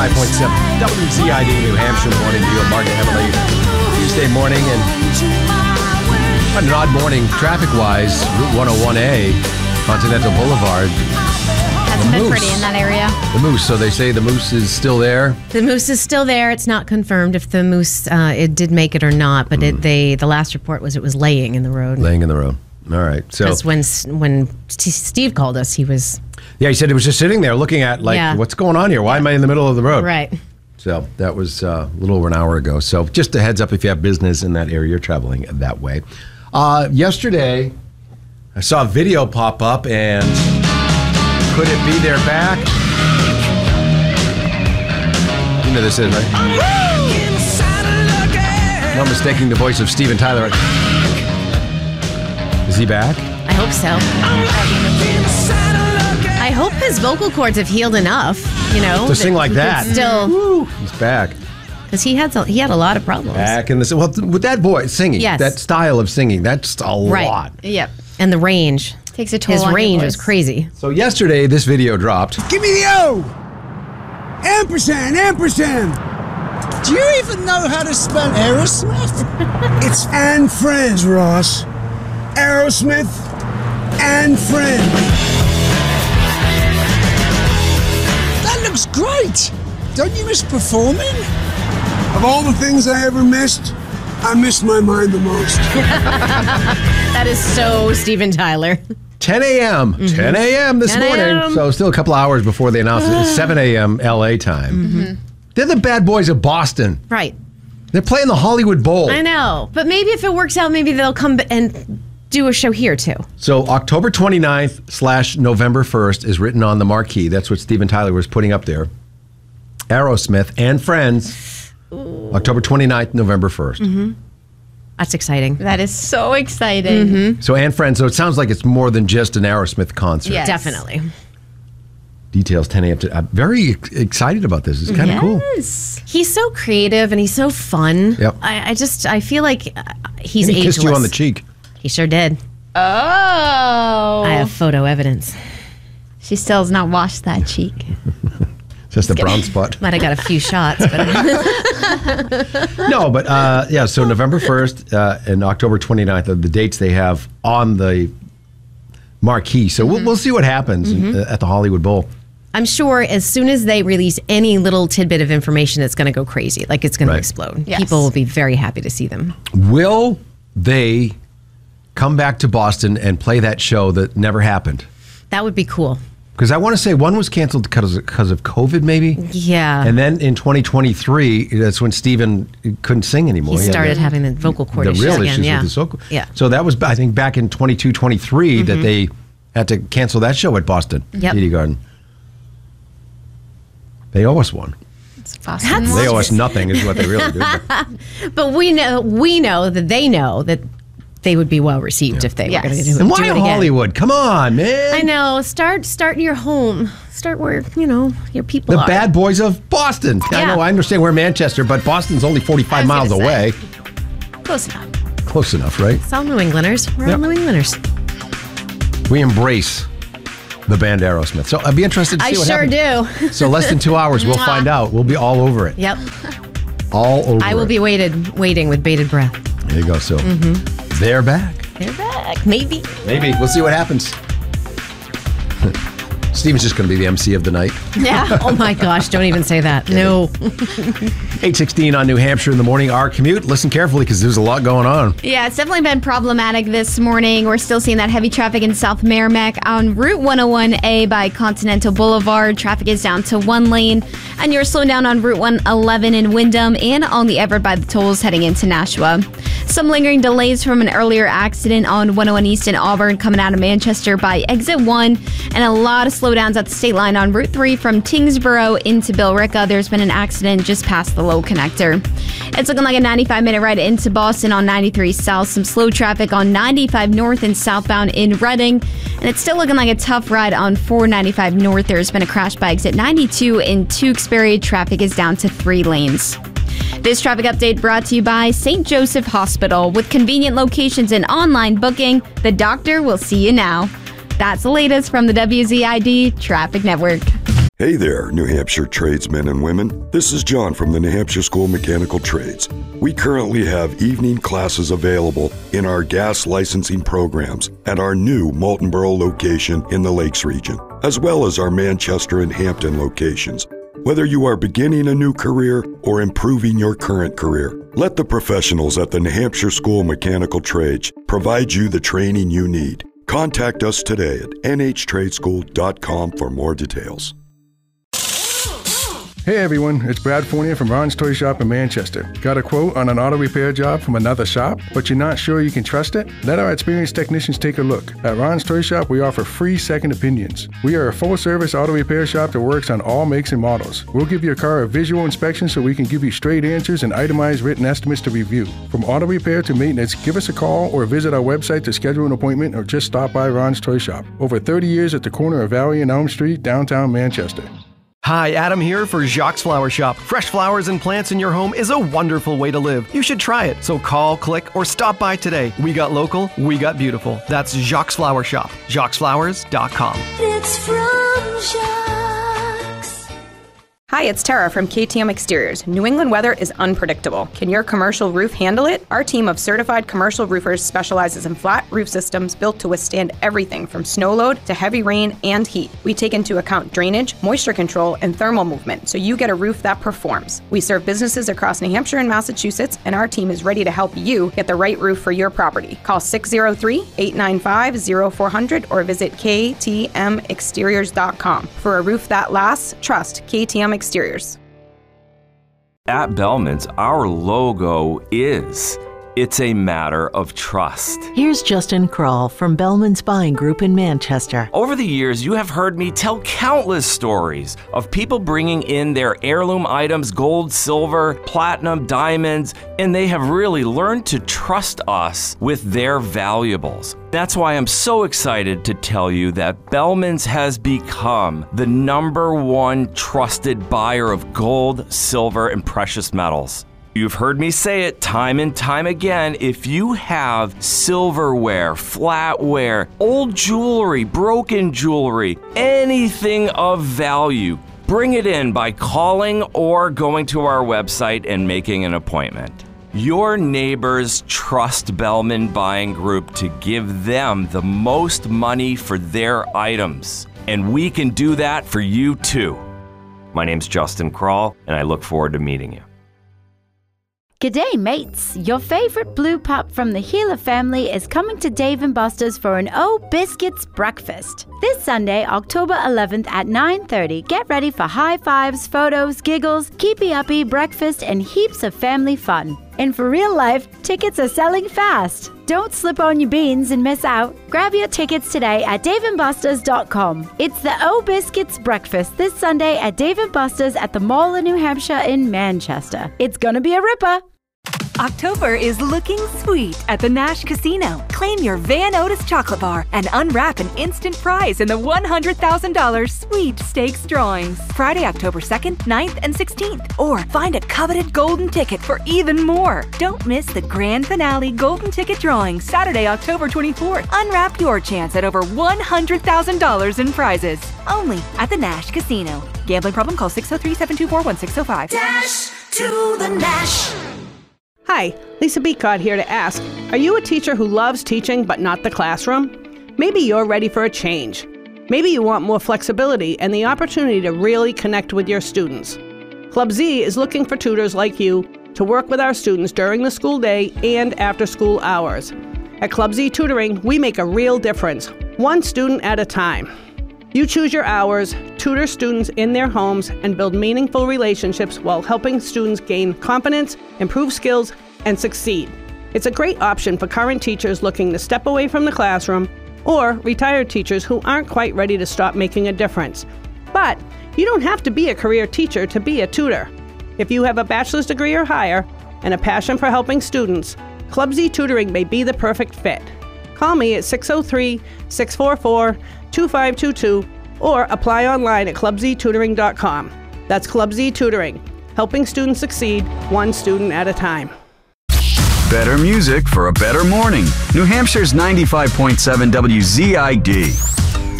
95.7 WZID, New Hampshire morning to you, Mark and Emily. Tuesday morning, and an odd morning traffic-wise. Route 101A, Continental Boulevard. Hasn't been pretty in that area. The Moose. So they say the Moose is still there. The Moose is still there. It's not confirmed if the Moose it did make it or not, but the last report was it was laying in the road. Laying in the road. All right. So because when Steve called us, he was. Yeah, he said it was just sitting there looking at what's going on here? Why am I in the middle of the road? Right. So that was a little over an hour ago. So just a heads up if you have business in that area, you're traveling that way. Yesterday, I saw a video pop up, and could it be they're back? You know this is, right? Not mistaking the voice of Steven Tyler. Is he back? I hope so. I hope his vocal cords have healed enough, to sing like that. Still, he's back. because he had a lot of problems. Back in the with that voice singing, Yes. that style of singing, that's a lot. Yep. And the range Takes a toll His on your range voice. was crazy. So yesterday, this video dropped. Give me the O! Ampersand, ampersand! Do you even know how to spell Aerosmith? It's and friends, Ross. Aerosmith and friends. That looks great. Don't you miss performing? Of all the things I ever missed, I miss my mind the most. That is so Steven Tyler. 10 a.m. 10 a.m. this 10 morning. a.m. So still a couple hours before they announced it. It's 7 a.m. L.A. time. They're the bad boys of Boston. Right. They're playing the Hollywood Bowl. I know. But maybe if it works out, maybe they'll come and do a show here, too. So October 29th / November 1st is written on the marquee. That's what Steven Tyler was putting up there. Aerosmith and Friends. October 29th, November 1st. That's exciting. That is so exciting. So and Friends. So it sounds like it's more than just an Aerosmith concert. Yes. Definitely. Details 10 a.m. I'm very excited about this. It's kind of cool. Yes. He's so creative and he's so fun. Yep. I feel like he's And he ageless. kissed you on the cheek. He sure did. Oh. I have photo evidence. She still has not washed that cheek. Just a brown spot. Might have got a few shots, but No, but yeah, so November 1st and October 29th are the dates they have on the marquee. So we'll see what happens at the Hollywood Bowl. I'm sure as soon as they release any little tidbit of information, it's going to go crazy. Like it's going to explode. Yes. People will be very happy to see them. Will they come back to Boston and play that show that never happened? That would be cool. Because I want to say one was canceled because of COVID, maybe. Yeah. And then in 2023, that's when Steven couldn't sing anymore. He started having the vocal cord the issues real again. issues Yeah. with his vocal. Yeah. So that was, I think, back in 22-23 that they had to cancel that show at Boston Yep. TD Garden. They owe us one. It's Boston. They owe us nothing is what they really do. But we know that they know that they would be well received if they were going to do it. And why again. Hollywood? Come on, man. I know. Start in your home. Start where, your people The are. bad boys of Boston. I Yeah. know, I understand we're Manchester, but Boston's only 45 miles gonna say. away. Close enough. Close enough, right? It's all New Englanders. We're Yep. all New Englanders. We embrace the band Aerosmith. So I'd be interested to see I what sure happens. do. So less than 2 hours, we'll find out. We'll be all over it. Yep. All over I will it. be waiting with bated breath. There you go. So they're back. They're back. Maybe. Maybe. We'll see what happens. Steven's just going to be the MC of the night. Yeah. Oh my gosh. Don't even say that. No. 8:16 on New Hampshire in the morning. Our commute. Listen carefully because there's a lot going on. Yeah, it's definitely been problematic this morning. We're still seeing that heavy traffic in South Merrimack on Route 101A by Continental Boulevard. Traffic is down to one lane. And you're slowing down on Route 111 in Windham and on the Everett by the tolls heading into Nashua. Some lingering delays from an earlier accident on 101 East in Auburn coming out of Manchester by Exit 1. And a lot of slowdowns at the state line on Route 3 from Tingsboro into Billerica. There's been an accident just past the low connector. It's looking like a 95-minute ride into Boston on 93 South. Some slow traffic on 95 North and southbound in Reading. And it's still looking like a tough ride on 495 North. There's been a crash by exit 92 in Tewksbury. Traffic is down to 3 lanes. This traffic update brought to you by St. Joseph Hospital. With convenient locations and online booking, the doctor will see you now. That's the latest from the WZID Traffic Network. Hey there, New Hampshire tradesmen and women. This is John from the New Hampshire School of Mechanical Trades. We currently have evening classes available in our gas licensing programs at our new Moultonborough location in the Lakes region, as well as our Manchester and Hampton locations. Whether you are beginning a new career or improving your current career, let the professionals at the New Hampshire School of Mechanical Trades provide you the training you need. Contact us today at nhtradeschool.com for more details. Hey everyone, it's Brad Fournier from Ron's Toy Shop in Manchester. Got a quote on an auto repair job from another shop, but you're not sure you can trust it? Let our experienced technicians take a look. At Ron's Toy Shop, we offer free second opinions. We are a full-service auto repair shop that works on all makes and models. We'll give your car a visual inspection so we can give you straight answers and itemized written estimates to review. From auto repair to maintenance, give us a call or visit our website to schedule an appointment or just stop by Ron's Toy Shop. Over 30 years at the corner of Valley and Elm Street, downtown Manchester. Hi, Adam here for Jacques Flower Shop. Fresh flowers and plants in your home is a wonderful way to live. You should try it. So call, click, or stop by today. We got local, we got beautiful. That's Jacques Flower Shop. JacquesFlowers.com. It's from Jacques. Hi, it's Tara from KTM Exteriors. New England weather is unpredictable. Can your commercial roof handle it? Our team of certified commercial roofers specializes in flat roof systems built to withstand everything from snow load to heavy rain and heat. We take into account drainage, moisture control, and thermal movement, so you get a roof that performs. We serve businesses across New Hampshire and Massachusetts, and our team is ready to help you get the right roof for your property. Call 603-895-0400 or visit ktmexteriors.com. For a roof that lasts, trust KTM Exteriors. At Bellman's, our logo is, it's a matter of trust. Here's Justin Kroll from Bellman's Buying Group in Manchester. Over the years, you have heard me tell countless stories of people bringing in their heirloom items, gold, silver, platinum, diamonds, and they have really learned to trust us with their valuables. That's why I'm so excited to tell you that Bellman's has become the #1 trusted buyer of gold, silver, and precious metals. You've heard me say it time and time again. If you have silverware, flatware, old jewelry, broken jewelry, anything of value, bring it in by calling or going to our website and making an appointment. Your neighbors trust Bellman Buying Group to give them the most money for their items, and we can do that for you too. My name's Justin Kroll, and I look forward to meeting you. G'day mates, your favourite blue pup from the Healer family is coming to Dave & Buster's for an O Biscuits breakfast. This Sunday, October 11th at 9:30, get ready for high fives, photos, giggles, keepy-uppy, breakfast, and heaps of family fun. And for real life, tickets are selling fast. Don't slip on your beans and miss out. Grab your tickets today at daveandbusters.com. It's the O Biscuits breakfast this Sunday at Dave & Buster's at the Mall of New Hampshire in Manchester. It's gonna be a ripper. October is looking sweet at the Nash Casino. Claim your Van Otis chocolate bar and unwrap an instant prize in the $100,000 sweepstakes drawings. Friday, October 2nd, 9th, and 16th. Or find a coveted golden ticket for even more. Don't miss the grand finale golden ticket drawing Saturday, October 24th. Unwrap your chance at over $100,000 in prizes. Only at the Nash Casino. Gambling problem? Call 603-724-1605. Dash to the Nash. Hi, Lisa Beacott here to ask, are you a teacher who loves teaching but not the classroom? Maybe you're ready for a change. Maybe you want more flexibility and the opportunity to really connect with your students. Club Z is looking for tutors like you to work with our students during the school day and after school hours. At Club Z Tutoring, we make a real difference, one student at a time. You choose your hours, tutor students in their homes, and build meaningful relationships while helping students gain confidence, improve skills, and succeed. It's a great option for current teachers looking to step away from the classroom or retired teachers who aren't quite ready to stop making a difference. But you don't have to be a career teacher to be a tutor. If you have a bachelor's degree or higher and a passion for helping students, Club Z Tutoring may be the perfect fit. Call me at 603-644-2522 or apply online at clubztutoring.com. That's Club Z Tutoring, helping students succeed one student at a time. Better music for a better morning. New Hampshire's 95.7 WZID.